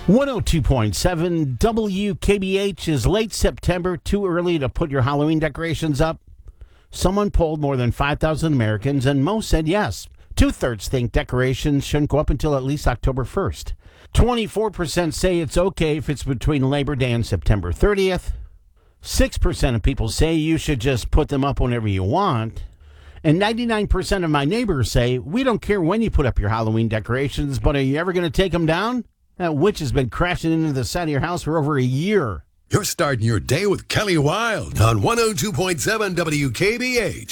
102.7 WKBH. Is late September too early to put your Halloween decorations up? Someone polled more than 5,000 Americans, and most said yes. Two-thirds think decorations shouldn't go up until at least October 1st. 24% say it's okay if it's between Labor Day and September 30th. 6% of people say you should just put them up whenever you want. And 99% of my neighbors say, we don't care when you put up your Halloween decorations, but are you ever going to take them down? That witch has been crashing into the side of your house for over a year. You're starting your day with Kelly Wilde on 102.7 WKBH.